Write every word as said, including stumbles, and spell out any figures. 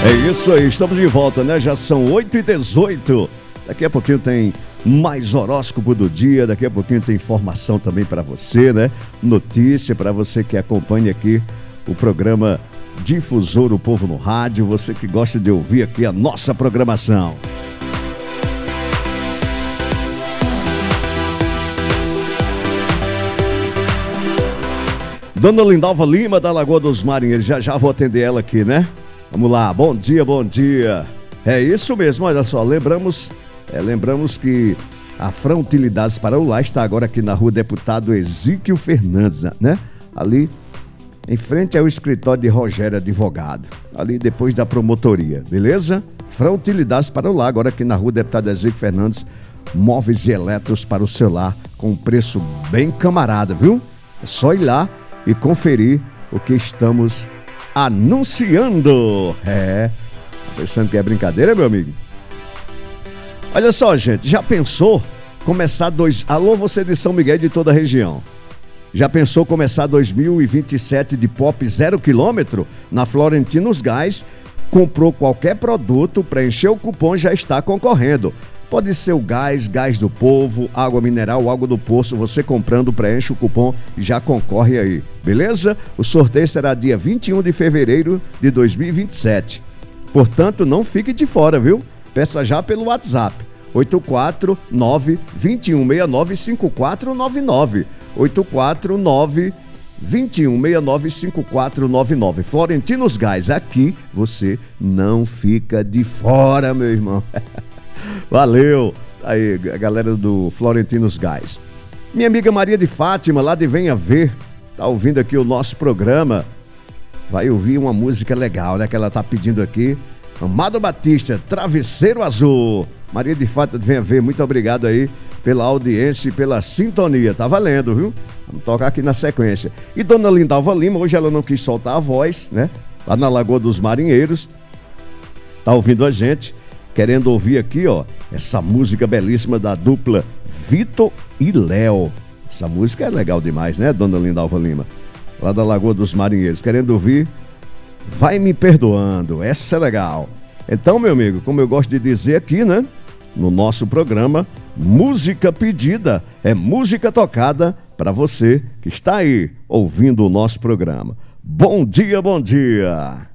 É isso aí, estamos de volta, né? Já são oito e dezoito. Daqui a pouquinho tem mais horóscopo do dia, daqui a pouquinho tem informação também para você, né? Notícia para você que acompanha aqui o programa Difusor do Povo no Rádio, você que gosta de ouvir aqui a nossa programação. Dona Lindalva Lima, da Lagoa dos Marinheiros, já já vou atender ela aqui, né? Vamos lá, bom dia, bom dia. É isso mesmo, olha só, lembramos, é, lembramos que a Fran Utilidades para o Lar está agora aqui na rua Deputado Exíquio Fernandes, né? Ali, em frente ao escritório de Rogério Advogado, ali depois da promotoria, beleza? Fran Utilidades para o Lar, agora aqui na rua Deputado Exíquio Fernandes, móveis e eletros para o seu lar, com um preço bem camarada, viu? É só ir lá e conferir o que estamos anunciando. É, pensando que é brincadeira, meu amigo? Olha só, gente, já pensou começar dois... Alô, você de São Miguel e de toda a região. Já pensou começar dois mil e vinte e sete de pop zero quilômetro? Na Florentinos Gás, comprou qualquer produto, preencheu o cupom, já está concorrendo. Pode ser o gás, gás do povo, água mineral, água do poço. Você comprando, preenche o cupom e já concorre aí, beleza? O sorteio será dia vinte e um de fevereiro de dois mil e vinte e sete. Portanto, não fique de fora, viu? Peça já pelo WhatsApp. oito quatro nove, dois um seis nove, cinco quatro nove nove. oito quatro nove, dois um seis nove, cinco quatro nove nove. Florentinos Gás, aqui você não fica de fora, meu irmão. Valeu, aí a galera do Florentinos Gás. Minha amiga Maria de Fátima, lá de Venha Ver, tá ouvindo aqui o nosso programa, vai ouvir uma música legal, né, que ela tá pedindo aqui. Amado Batista, Travesseiro Azul. Maria de Fátima de Venha Ver, muito obrigado aí pela audiência e pela sintonia, tá valendo, viu? Vamos tocar aqui na sequência. E Dona Lindalva Lima, hoje ela não quis soltar a voz, né, lá na Lagoa dos Marinheiros, tá ouvindo a gente, querendo ouvir aqui, ó, essa música belíssima da dupla Vitor e Léo. Essa música é legal demais, né, Dona Lindalva Lima? Lá da Lagoa dos Marinheiros, querendo ouvir Vai Me Perdoando, essa é legal. Então, meu amigo, como eu gosto de dizer aqui, né, no nosso programa, música pedida é música tocada para você que está aí ouvindo o nosso programa. Bom dia, bom dia!